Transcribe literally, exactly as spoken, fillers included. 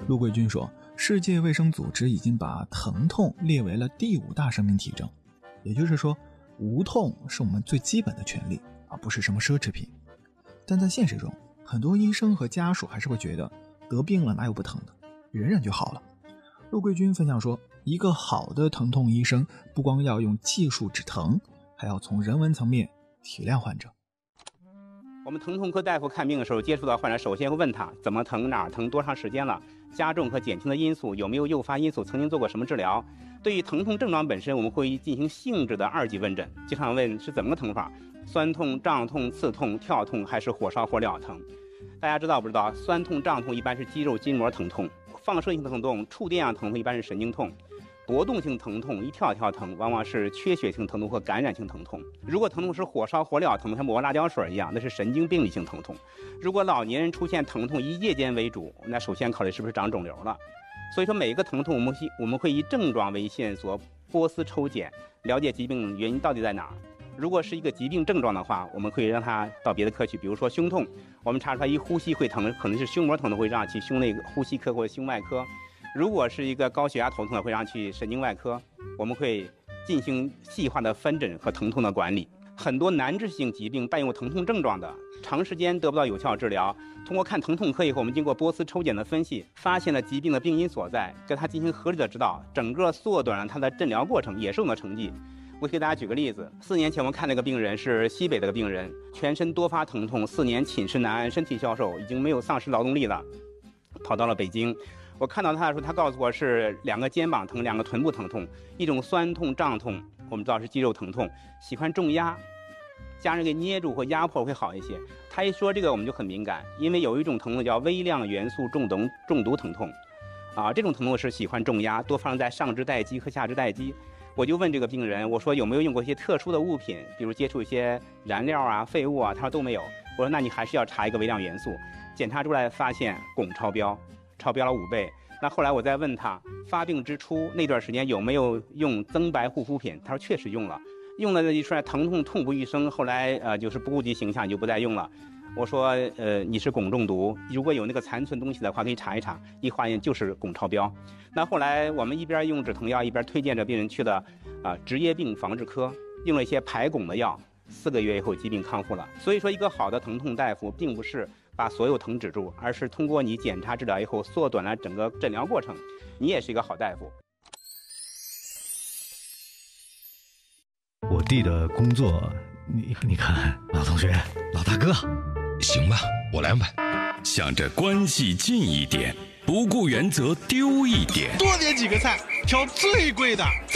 陆桂军说，世界卫生组织已经把疼痛列为了第五大生命体征，也就是说，无痛是我们最基本的权利，而不是什么奢侈品。但在现实中，很多医生和家属还是会觉得得病了哪有不疼的，忍忍就好了。陆桂军分享说，一个好的疼痛医生不光要用技术止疼，还要从人文层面体谅患者。 我们疼痛科大夫看病的时候，接触到患者，首先会问他怎么疼、哪儿疼、多长时间了，加重和减轻的因素，有没有诱发因素，曾经做过什么治疗。对于疼痛症状本身，我们会进行性质的二级问诊，经常问是怎么个疼法，酸痛、胀痛、刺痛、跳痛，还是火烧火燎疼。大家知道不知道，酸痛、胀痛一般是肌肉筋膜疼痛，放射性疼痛、触电样疼痛一般是神经痛，搏动性疼痛、一跳跳疼往往是缺血性疼痛或感染性疼痛。如果疼痛是火烧火燎疼，像抹辣椒水一样，那是神经病理性疼痛。如果老年人出现疼痛以夜间为主，那首先考虑是不是长肿瘤了。所以说每一个疼痛我们我们会以症状为线索，波丝抽检，了解疾病原因到底在哪儿。如果是一个疾病症状的话，我们可以让他到别的科去，比如说胸痛，我们查出来一呼吸会疼，可能是胸膜疼的，会让去胸内呼吸科或者胸外科。如果是一个高血压头痛的，会让去神经外科，我们会进行细化的分诊和疼痛的管理。很多难治性疾病带有疼痛症状的，长时间得不到有效治疗，通过看疼痛科以后，我们经过波丝抽检的分析，发现了疾病的病因所在，给他进行合理的指导，整个缩短了他的诊疗过程，也是我们的成绩。我给大家举个例子，四年前我们看那个病人是西北的个病人，全身多发疼痛，四年寝食难安，身体消瘦，已经没有丧失劳动力了，跑到了北京。我看到他的时候，他告诉我是两个肩膀疼，两个臀部疼痛，一种酸痛胀痛，我们知道是肌肉疼痛，喜欢重压，家人给捏住或压迫会好一些。他一说这个我们就很敏感，因为有一种疼痛叫微量元素中毒中毒疼痛，啊，这种疼痛是喜欢重压，多发生在上肢待肌和下肢待肌。我就问这个病人，我说有没有用过一些特殊的物品，比如接触一些燃料啊、废物啊，他说都没有。我说那你还是要查一个微量元素，检查出来发现汞超标，超标了五倍。那后来我再问他，发病之初那段时间有没有用增白护肤品？他说确实用了，用了一出来疼痛痛不欲生，后来呃就是不顾及形象就不再用了。我说呃你是汞中毒，如果有那个残存东西的话可以查一查，一化验就是汞超标。那后来我们一边用止疼药，一边推荐着病人去了啊、呃、职业病防治科，用了一些排汞的药，四个月以后疾病康复了。所以说一个好的疼痛大夫并不是把所有疼止住，而是通过你检查治疗以后缩短了整个诊疗过程，你也是一个好大夫。 我弟的工作，你你看，老同学，老大哥， 行吧，我来安排。想着关系近一点，不顾原则丢一点， 多点几个菜，挑最贵的。